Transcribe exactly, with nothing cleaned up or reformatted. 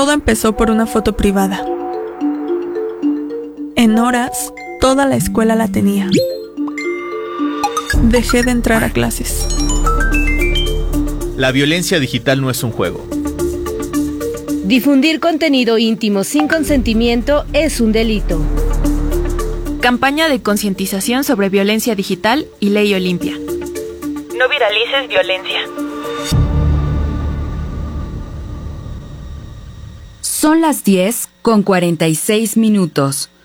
Todo empezó por una foto privada. En horas, toda la escuela la tenía. Dejé de entrar a clases. La violencia digital no es un juego. Difundir contenido íntimo sin consentimiento es un delito. Campaña de concientización sobre violencia digital y Ley Olimpia. No viralices violencia. Son las diez con cuarenta y seis minutos.